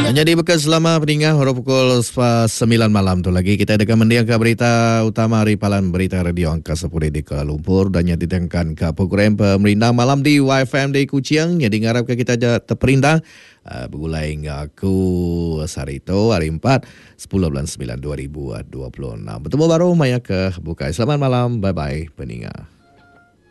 Jadi bekas selama peningah huruf pukul 9 malam tu lagi kita akan mendiang ke berita utama Ripalan Berita Radio Angka 10 di Kuala Lumpur dan yang ditengkan ke program pemerintah malam di YFM di Kuching. Jadi ngarap ke kita terperintah bergulai dengan aku Sarito hari 4 10 bulan 9 2026. Bertemu baru maya ke buka. Selamat malam. Bye bye peningah.